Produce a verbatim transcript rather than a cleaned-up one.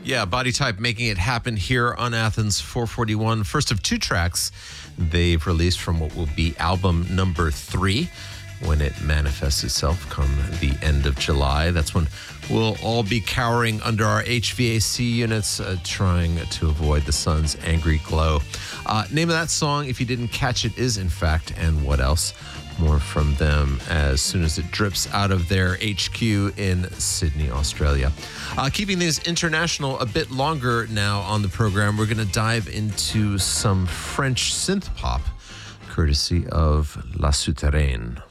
Yeah, Body Type making it happen here on Athens four forty-one. First of two tracks they've released from what will be album number three when it manifests itself come the end of July. That's when we'll all be cowering under our H V A C units, uh, trying to avoid the sun's angry glow. Uh, name of that song, if you didn't catch it, is in fact And What Else. More from them as soon as it drips out of their H Q in Sydney, Australia. Uh, keeping things international a bit longer now on the program, we're going to dive into some French synth pop, courtesy of La Souterraine.